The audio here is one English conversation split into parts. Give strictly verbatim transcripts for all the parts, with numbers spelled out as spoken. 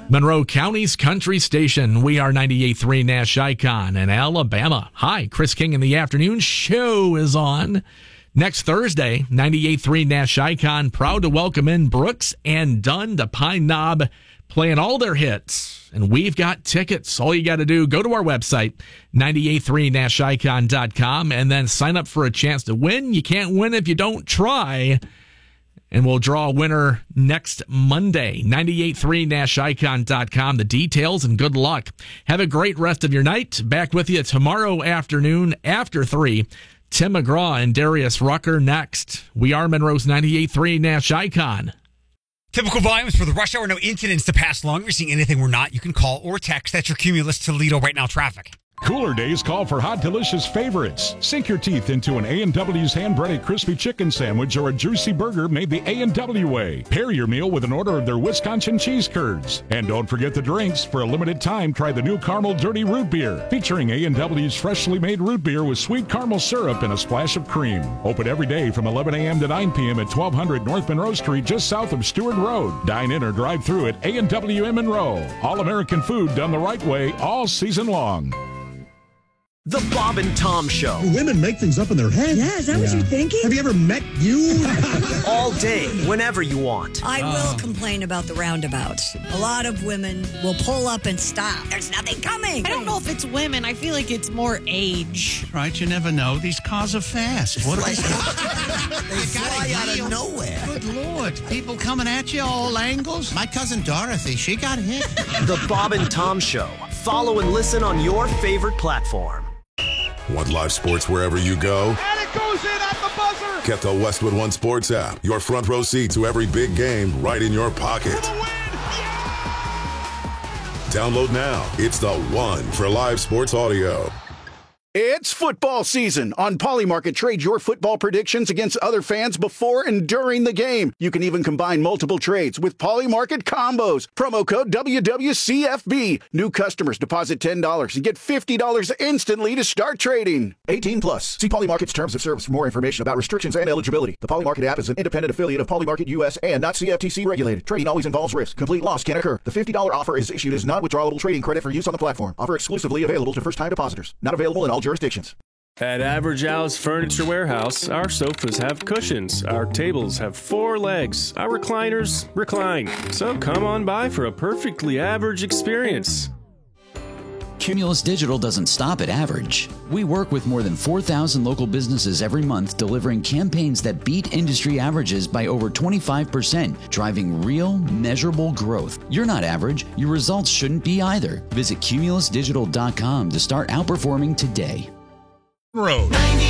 Monroe County's country station. We are ninety-eight point three Nash Icon in Alabama. Hi, Chris King in the afternoon show is on. Next Thursday, ninety-eight point three Nash Icon, proud to welcome in Brooks and Dunn to Pine Knob, playing all their hits. And we've got tickets. All you got to do, go to our website, ninety-eight point three nash icon dot com, and then sign up for a chance to win. You can't win if you don't try. And we'll draw a winner next Monday. ninety-eight point three nash icon dot com. The details, and good luck. Have a great rest of your night. Back with you tomorrow afternoon after three. Tim McGraw and Darius Rucker next. We are Monroe's ninety-eight point three Nash Icon. Typical volumes for the rush hour. No incidents to pass along. If you're seeing anything we're not, you can call or text. That's your Cumulus Toledo right now traffic. Cooler days call for hot, delicious favorites. Sink your teeth into an A and W's hand-breaded crispy chicken sandwich or a juicy burger made the A and W way. Pair your meal with an order of their Wisconsin cheese curds. And don't forget the drinks. For a limited time, try the new Caramel Dirty Root Beer, featuring A and W's freshly made root beer with sweet caramel syrup and a splash of cream. Open every day from eleven a.m. to nine p.m. at twelve hundred North Monroe Street, just south of Stewart Road. Dine in or drive through at A and W in Monroe. All-American food done the right way all season long. The Bob and Tom Show. Women make things up in their head. Yeah, is that yeah. what you're thinking? Have you ever met you? All day, whenever you want. I uh. will complain about the roundabouts. A lot of women will pull up and stop. There's nothing coming. I don't know if it's women. I feel like it's more age. Right, you never know. These cars are fast. What are they? They fly out of nowhere. Good Lord. People coming at you all angles. My cousin Dorothy, she got hit. The Bob and Tom Show. Follow and listen on your favorite platform. Want live sports wherever you go? And it goes in at the buzzer! Get the Westwood One Sports app. Your front row seat to every big game right in your pocket. For the win! Yeah! Download now. It's the one for live sports audio. It's football season. On Polymarket, trade your football predictions against other fans before and during the game. You can even combine multiple trades with Polymarket combos. Promo code W W C F B. New customers deposit ten dollars and get fifty dollars instantly to start trading. eighteen plus. See Polymarket's terms of service for more information about restrictions and eligibility. The Polymarket app is an independent affiliate of Polymarket U S and not C F T C regulated. Trading always involves risk. Complete loss can occur. The fifty dollars offer is issued as non-withdrawable trading credit for use on the platform. Offer exclusively available to first-time depositors. Not available in all jurisdictions. At Average Al's Furniture Warehouse, our sofas have cushions, our tables have four legs, our recliners recline. So come on by for a perfectly average experience. Cumulus Digital doesn't stop at average. We work with more than four thousand local businesses every month, delivering campaigns that beat industry averages by over twenty-five percent, driving real, measurable growth. You're not average. Your results shouldn't be either. Visit cumulus digital dot com to start outperforming today. Road.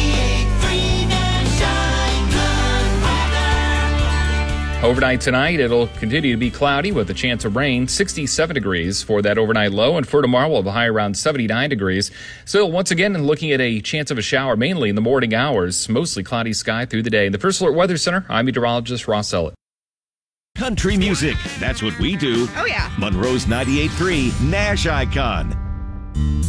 Overnight tonight, it'll continue to be cloudy with a chance of rain, sixty-seven degrees for that overnight low. And for tomorrow, we'll have a high around seventy-nine degrees. Still, once again, looking at a chance of a shower, mainly in the morning hours. Mostly cloudy sky through the day. In the First Alert Weather Center, I'm meteorologist Ross Ellett. Country music. That's what we do. Oh, yeah. Monroe's ninety-eight point three Nash Icon.